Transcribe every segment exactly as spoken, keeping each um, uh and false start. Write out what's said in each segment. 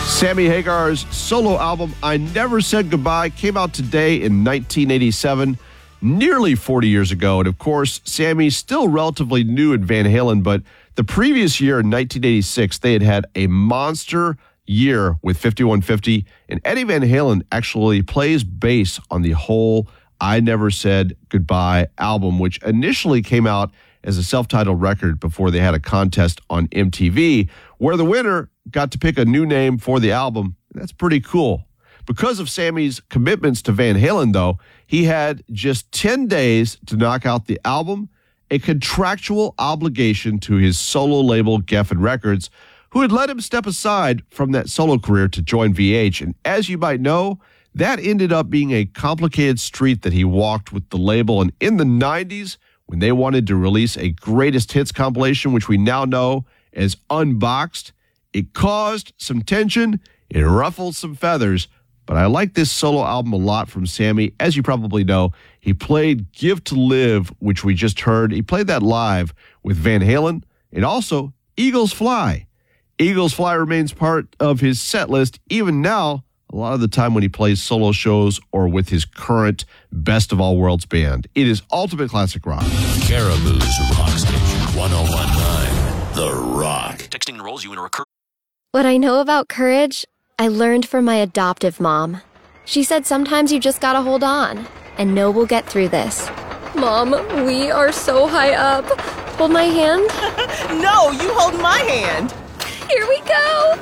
Sammy Hagar's solo album, I Never Said Goodbye, came out today in nineteen eighty-seven, nearly forty years ago. And of course, Sammy's still relatively new in Van Halen, but the previous year in nineteen eighty-six, they had had a monster year with fifty-one fifty, and Eddie Van Halen actually plays bass on the whole I Never Said Goodbye album, which initially came out as a self-titled record before they had a contest on M T V, where the winner got to pick a new name for the album. That's pretty cool. Because of Sammy's commitments to Van Halen, though, he had just ten days to knock out the album, a contractual obligation to his solo label, Geffen Records, who had let him step aside from that solo career to join V H. And as you might know, that ended up being a complicated street that he walked with the label. And in the nineties, when they wanted to release a greatest hits compilation, which we now know as Unboxed, it caused some tension, it ruffled some feathers, but I like this solo album a lot from Sammy. As you probably know, he played Give to Live, which we just heard. He played that live with Van Halen, and also Eagles Fly. Eagles Fly remains part of his set list even now, a lot of the time when he plays solo shows or with his current Best of All Worlds band. It is ultimate classic rock. Caribou's Rock Station one oh one point nine, The Rock. Texting enrolls you in a recur. What I know about courage, I learned from my adoptive mom. She said sometimes you just gotta hold on and know we'll get through this. Mom, we are so high up. Hold my hand. No, you hold my hand. Here we go.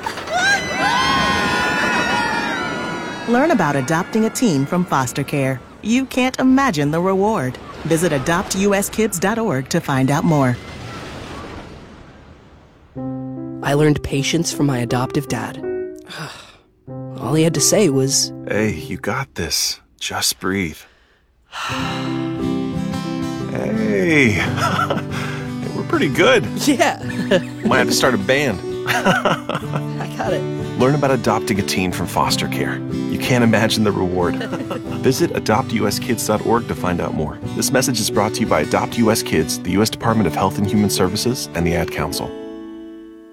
Learn about adopting a teen from foster care. You can't imagine the reward. Visit adopt u s kids dot org to find out more. I learned patience from my adoptive dad. All he had to say was, "Hey, you got this. Just breathe." Hey, we're pretty good. yeah. Might have to start a band. I got it. Learn about adopting a teen from foster care. You can't imagine the reward. Visit adopt u s kids dot org to find out more. This message is brought to you by Adopt U S Kids, the U S Department of Health and Human Services, and the Ad Council.